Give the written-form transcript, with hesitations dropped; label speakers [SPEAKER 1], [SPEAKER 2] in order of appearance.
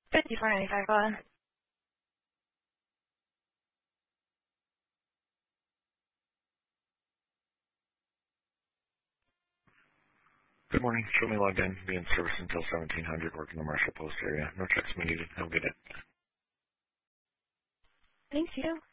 [SPEAKER 1] 5495, go on.
[SPEAKER 2] Good morning. Show me logged in. Be in service until 1700. Working the Marshall Post area. No checks needed. Have a good day.
[SPEAKER 1] Thank you.